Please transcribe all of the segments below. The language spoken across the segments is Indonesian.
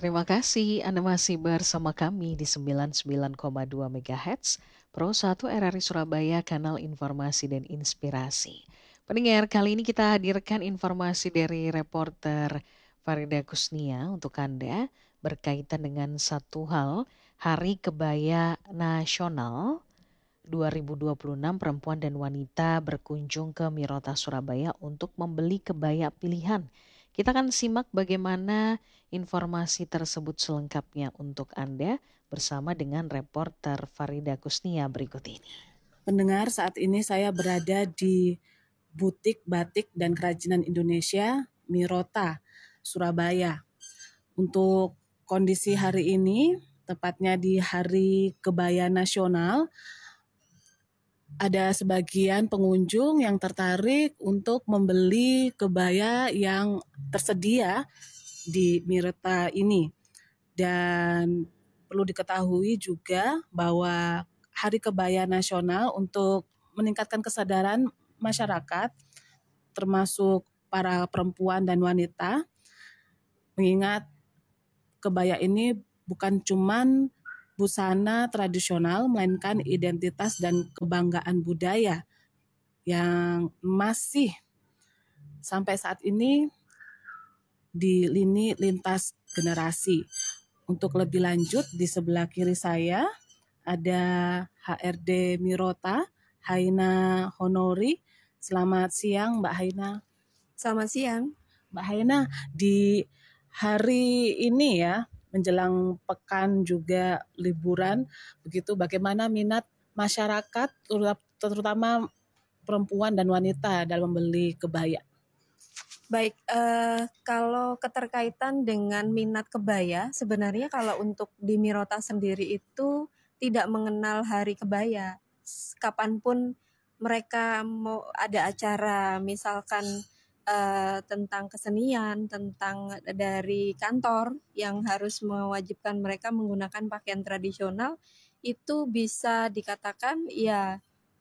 Terima kasih Anda masih bersama kami di 99,2 MHz Pro 1 RRI Surabaya, kanal informasi dan inspirasi. Pendengar, kali ini kita hadirkan informasi dari reporter Farida Kusnia untuk Anda berkaitan dengan satu hal, Hari Kebaya Nasional 2026. Perempuan dan wanita berkunjung ke Mirota Surabaya untuk membeli kebaya pilihan. Kita akan simak bagaimana informasi tersebut selengkapnya untuk Anda bersama dengan reporter Farida Kusnia berikut ini. Pendengar, saat ini saya berada di Butik Batik dan Kerajinan Indonesia Mirota, Surabaya. Untuk kondisi hari ini, tepatnya di Hari Kebaya Nasional, ada sebagian pengunjung yang tertarik untuk membeli kebaya yang tersedia di Mirota ini. Dan perlu diketahui juga bahwa Hari Kebaya Nasional untuk meningkatkan kesadaran masyarakat, termasuk para perempuan dan wanita, mengingat kebaya ini bukan cuman busana tradisional, melainkan identitas dan kebanggaan budaya yang masih sampai saat ini di lini lintas generasi. Untuk lebih lanjut, di sebelah kiri saya ada HRD Mirota, Haina Honori. Selamat siang, Mbak Haina. Selamat siang. Mbak Haina, di hari ini ya, menjelang pekan juga liburan, begitu bagaimana minat masyarakat, terutama perempuan dan wanita dalam membeli kebaya? Baik, kalau keterkaitan dengan minat kebaya, sebenarnya kalau untuk di Mirota sendiri itu tidak mengenal hari kebaya. Kapanpun mereka mau ada acara, misalkan tentang kesenian, tentang dari kantor yang harus mewajibkan mereka menggunakan pakaian tradisional, itu bisa dikatakan ya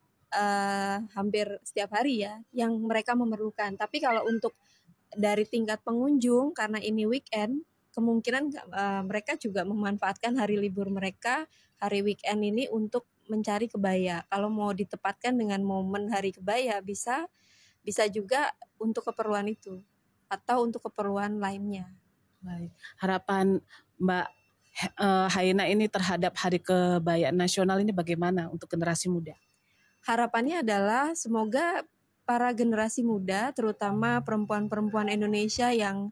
hampir setiap hari ya yang mereka memerlukan. Tapi kalau untuk dari tingkat pengunjung, karena ini weekend, kemungkinan mereka juga memanfaatkan hari libur mereka, hari weekend ini untuk mencari kebaya. Kalau mau ditempatkan dengan momen hari kebaya, bisa juga untuk keperluan itu atau untuk keperluan lainnya. Baik. Harapan Mbak Haina ini terhadap Hari Kebaya Nasional ini bagaimana untuk generasi muda? Harapannya adalah semoga para generasi muda, terutama perempuan-perempuan Indonesia yang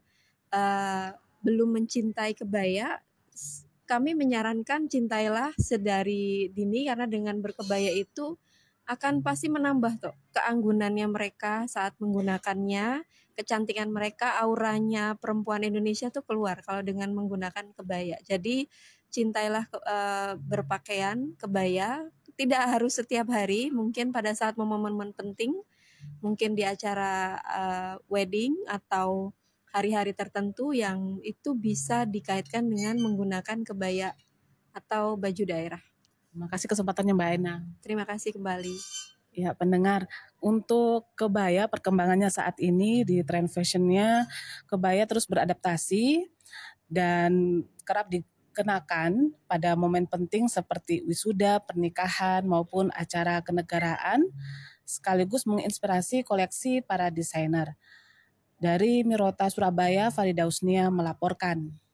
belum mencintai kebaya, kami menyarankan cintailah sedari dini, karena dengan berkebaya itu akan pasti menambah tuh keanggunannya mereka saat menggunakannya, kecantikan mereka, auranya perempuan Indonesia tuh keluar kalau dengan menggunakan kebaya. Jadi cintailah berpakaian kebaya, tidak harus setiap hari, mungkin pada saat momen-momen penting, mungkin di acara wedding atau hari-hari tertentu yang itu bisa dikaitkan dengan menggunakan kebaya atau baju daerah. Terima kasih kesempatannya Mbak Haina. Terima kasih kembali. Ya, pendengar, untuk kebaya perkembangannya saat ini di tren fashionnya, kebaya terus beradaptasi dan kerap dikenakan pada momen penting seperti wisuda, pernikahan, maupun acara kenegaraan, sekaligus menginspirasi koleksi para desainer. Dari Mirota Surabaya, Farida Husnia melaporkan.